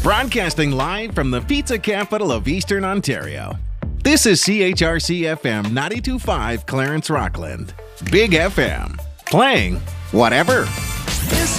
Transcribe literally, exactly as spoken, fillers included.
Broadcasting live from the pizza capital of Eastern Ontario. This is C H R C F M ninety-two point five Clarence Rockland. Big F M. Playing whatever. This